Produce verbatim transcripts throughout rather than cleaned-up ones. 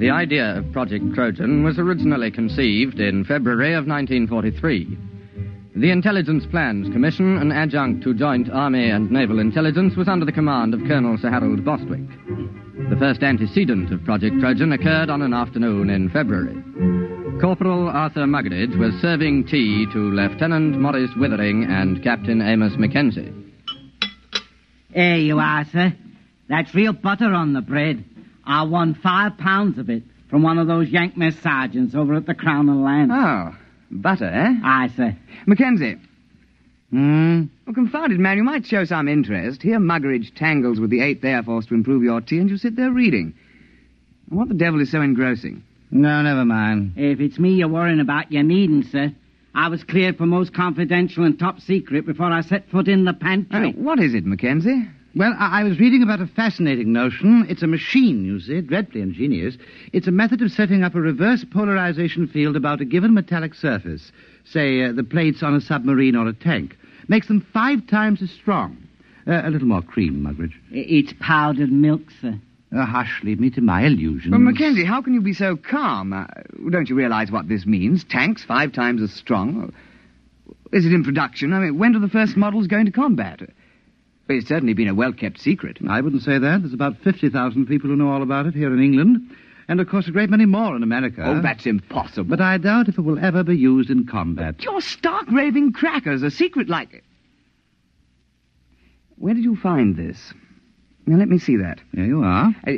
The idea of Project Trojan was originally conceived in February of nineteen forty-three. The Intelligence Plans Commission, an adjunct to Joint Army and Naval Intelligence, was under the command of Colonel Sir Harold Bostwick. The first antecedent of Project Trojan occurred on an afternoon in February. Corporal Arthur Muggeridge was serving tea to Lieutenant Maurice Withering and Captain Amos Mackenzie. Here you are, sir. That's real butter on the bread. I won five pounds of it from one of those Yank mess sergeants over at the Crown and Land. Oh, butter, eh? Aye, sir. Mackenzie. Hmm? Well, confounded man, you might show some interest. Here Muggeridge tangles with the eighth Air Force to improve your tea, and you sit there reading. What the devil is so engrossing? No, never mind. If it's me you're worrying about, you needn't, sir. I was cleared for most confidential and top secret before I set foot in the pantry. Uh, what is it, Mackenzie? Well, I-, I was reading about a fascinating notion. It's a machine, you see, dreadfully ingenious. It's a method of setting up a reverse polarization field about a given metallic surface, say uh, the plates on a submarine or a tank. Makes them five times as strong. Uh, a little more cream, Muggeridge. It's powdered milk, sir. Uh, hush, leave me to my illusions. Well, Mackenzie, how can you be so calm? Uh, don't you realize what this means? Tanks five times as strong? Is it in production? I mean, when do the first models go into combat? It's certainly been a well-kept secret. I wouldn't say that. There's about fifty thousand people who know all about it here in England. And, of course, a great many more in America. Oh, that's impossible. But I doubt if it will ever be used in combat. You're stark raving crackers. A secret like it. Where did you find this? Now, let me see that. Here you are. Uh,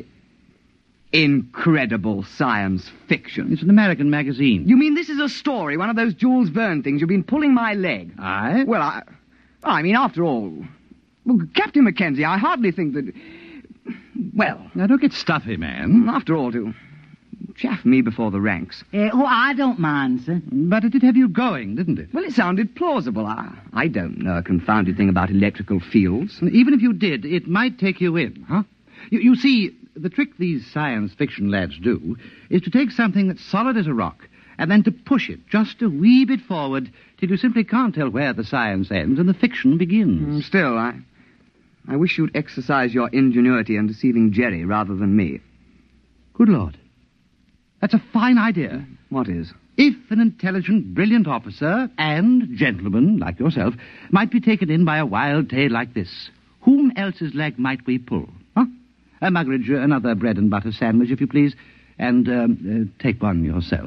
incredible science fiction. It's an American magazine. You mean this is a story, one of those Jules Verne things? You've been pulling my leg. Aye? Well, I... I mean, after all... Well, Captain Mackenzie, I hardly think that... Well... Now, don't get stuffy, man. After all, to chaff me before the ranks. Uh, oh, I don't mind, sir. But it did have you going, didn't it? Well, it sounded plausible. I, I don't know a confounded thing about electrical fields. Even if you did, it might take you in, huh? You, you see, the trick these science fiction lads do is to take something that's solid as a rock and then to push it just a wee bit forward till you simply can't tell where the science ends and the fiction begins. Mm, still, I... I wish you'd exercise your ingenuity in deceiving Jerry rather than me. Good Lord. That's a fine idea. What is? If an intelligent, brilliant officer and gentleman like yourself might be taken in by a wild tale like this, whom else's leg might we pull? Huh? Uh, Muggeridge, uh, another bread and butter sandwich, if you please, and um, uh, take one yourself.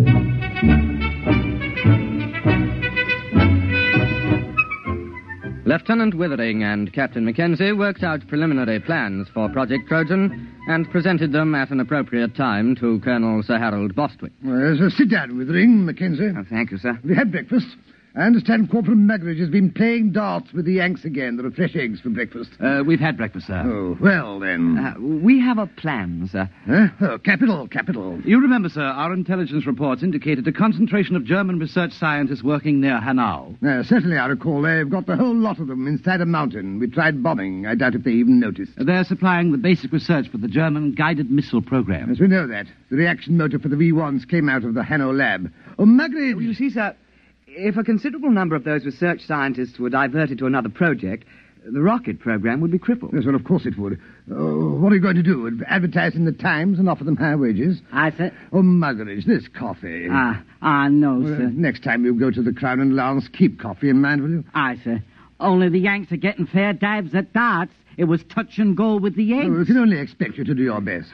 Lieutenant Withering and Captain Mackenzie worked out preliminary plans for Project Trojan and presented them at an appropriate time to Colonel Sir Harold Bostwick. Well, so sit down, Withering, Mackenzie. Oh, thank you, sir. Have you had breakfast? I understand Corporal Muggeridge has been playing darts with the Yanks again. There are fresh eggs for breakfast. Uh, we've had breakfast, sir. Oh, well, then. Uh, we have a plan, sir. Huh? Oh, capital, capital. You remember, sir, our intelligence reports indicated a concentration of German research scientists working near Hanau. Uh, certainly, I recall. They've got the whole lot of them inside a mountain. We tried bombing. I doubt if they even noticed. They're supplying the basic research for the German guided missile program. Yes, we know that. The reaction motor for the V ones came out of the Hanau lab. Oh, Muggeridge... Oh, you see, sir... If a considerable number of those research scientists were diverted to another project, the rocket program would be crippled. Yes, well, of course it would. Oh, what are you going to do? Advertise in the Times and offer them higher wages? Aye, sir. Oh, Muggeridge, this coffee. Ah, ah, no, Well, sir. next time you go to the Crown and Lance, keep coffee in mind, will you? Aye, sir. Only the Yanks are getting fair dabs at darts. It was touch and go with the Oh, we eggs. can only expect you to do your best.